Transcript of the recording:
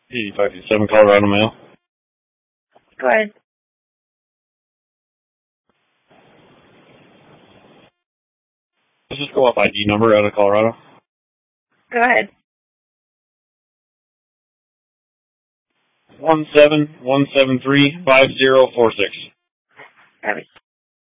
8557 Colorado Mail. Go ahead. Let's just go off ID number out of Colorado. Go ahead. 171735046. Copy.